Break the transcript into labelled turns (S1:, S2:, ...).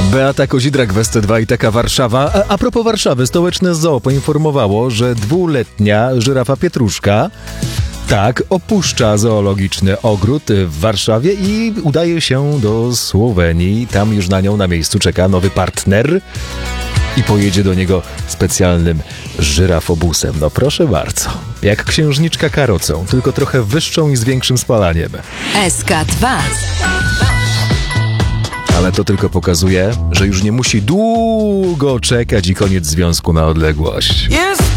S1: Beata Kozidrak w SC2 i taka Warszawa. A propos Warszawy, stołeczne zoo poinformowało, że 2-letnia żyrafa Pietruszka opuszcza zoologiczny ogród w Warszawie i udaje się do Słowenii. Tam już na nią na miejscu czeka nowy partner i pojedzie do niego specjalnym żyrafobusem. No proszę bardzo, jak księżniczka karocą, tylko trochę wyższą i z większym spalaniem.
S2: SK2.
S1: Ale to tylko pokazuje, że już nie musi długo czekać i koniec związku na odległość.
S3: Jest